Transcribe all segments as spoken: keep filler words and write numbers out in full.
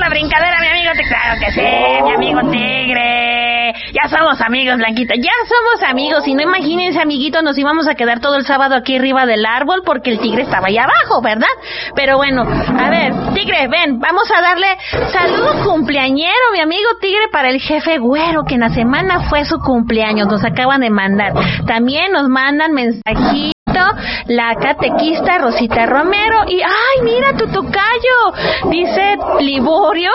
una brincadera, mi amigo tigre. Claro que sí, mi amigo tigre. Ya somos amigos, Blanquita. Ya somos amigos. Y no imagínense, amiguitos, nos íbamos a quedar todo el sábado aquí arriba del árbol porque el tigre estaba allá abajo, ¿verdad? Pero bueno, a ver, tigre, ven, vamos a darle saludo cumpleañero, mi amigo tigre, para el jefe Güero, que en la semana fue su cumpleaños. Nos acaban de mandar. También nos mandan mensajitos la catequista Rosita Romero. Y ¡ay, mira tu tocayo! Dice Liborio.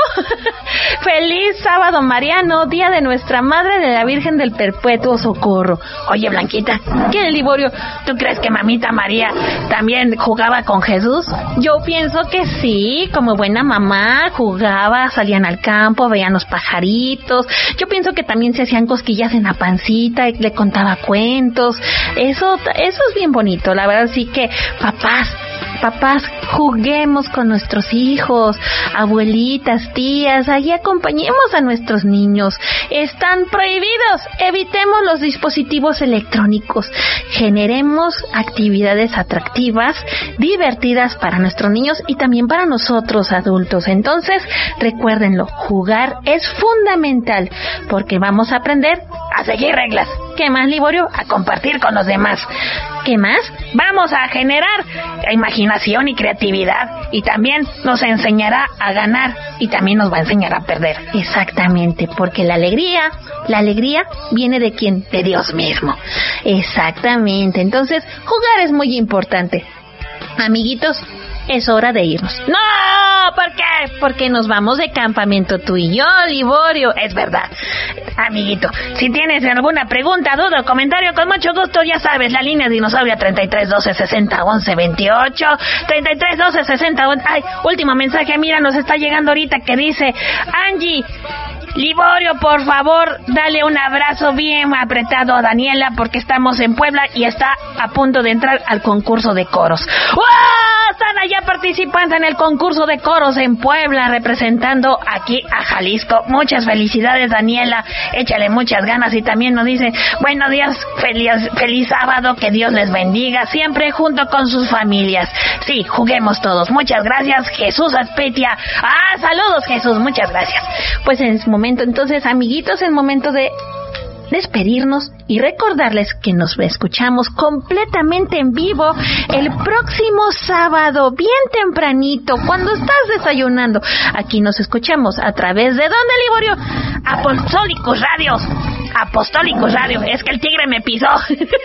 Feliz sábado mariano, día de nuestra Madre de la Virgen del Perpetuo Socorro. Oye, Blanquita, ¿qué, Liborio? ¿Tú crees que mamita María también jugaba con Jesús? Yo pienso que sí, como buena mamá, jugaba, salían al campo, veían los pajaritos. Yo pienso que también se hacían cosquillas en la pancita, y le contaba cuentos. Eso, eso es bien bonito. La verdad sí que, papás, papás, juguemos con nuestros hijos, abuelitas, tías, allí acompañemos a nuestros niños. Están prohibidos, evitemos los dispositivos electrónicos, generemos actividades atractivas, divertidas para nuestros niños y también para nosotros adultos. Entonces, recuérdenlo, jugar es fundamental porque vamos a aprender a seguir reglas. ¿Qué más, Liborio? A compartir con los demás. ¿Qué más? Vamos a generar imaginación y creatividad, y también nos enseñará a ganar y también nos va a enseñar a perder. Exactamente, porque la alegría, la alegría viene de quién, de Dios mismo. Exactamente, entonces jugar es muy importante. Amiguitos, es hora de irnos. ¡No! ¿Por qué? Porque nos vamos de campamento tú y yo, Liborio. Es verdad. Amiguito, si tienes alguna pregunta, duda o comentario, con mucho gusto, ya sabes, la línea dinosauria treinta y tres doce sesenta once veintiocho, treinta y tres doce sesenta once. Ay, último mensaje, mira, nos está llegando ahorita que dice Angie: Liborio, por favor, dale un abrazo bien apretado a Daniela porque estamos en Puebla y está a punto de entrar al concurso de coros. ¡Wow! Están allá participando en el concurso de coros en Puebla, representando aquí a Jalisco. Muchas felicidades, Daniela. Échale muchas ganas. Y también nos dice: buenos días, feliz, feliz sábado, que Dios les bendiga, siempre junto con sus familias. Sí, juguemos todos. Muchas gracias, Jesús Aspetia. Ah, saludos, Jesús, muchas gracias. Pues en su momento, entonces, amiguitos, es momento de despedirnos y recordarles que nos escuchamos completamente en vivo el próximo sábado, bien tempranito, cuando estás desayunando. Aquí nos escuchamos a través de ¿dónde, Liborio? Apostólicos Radios. Apostólicos Radio. Es que el tigre me pisó. ¿Te pisó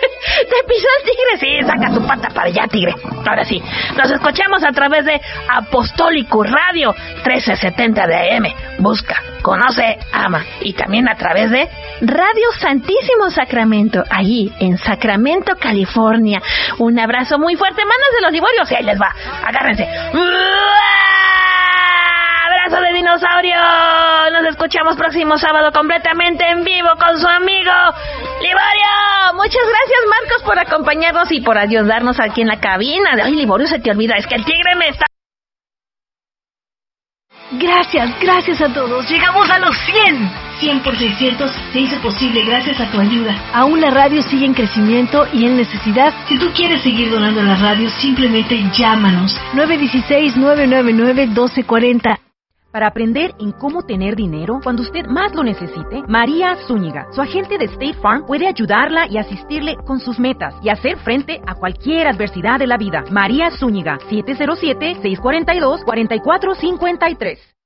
el tigre? Sí, saca tu pata para allá, tigre. Ahora sí. Nos escuchamos a través de Apostólicos Radio trece setenta de A M. Busca, conoce, ama. Y también a través de Radio Santísimo Sacramento, allí en Sacramento, California. Un abrazo muy fuerte. Mándense los Liborios y ahí les va. Agárrense. Abrazo de dinosaurio. Nos escuchamos próximo sábado completamente en vivo con su amigo Liborio. Muchas gracias, Marcos, por acompañarnos y por ayudarnos aquí en la cabina. Ay, Liborio, se te olvida, es que el tigre me está... Gracias, gracias a todos. Llegamos a los cien. cien por seiscientos se hizo posible gracias a tu ayuda. Aún la radio sigue en crecimiento y en necesidad. Si tú quieres seguir donando a la radio, simplemente llámanos. nueve uno seis, nueve nueve nueve, uno dos cuatro cero. Para aprender en cómo tener dinero cuando usted más lo necesite, María Zúñiga, su agente de State Farm, puede ayudarla y asistirle con sus metas y hacer frente a cualquier adversidad de la vida. María Zúñiga, siete cero siete, seis cuatro dos, cuatro cuatro cinco tres.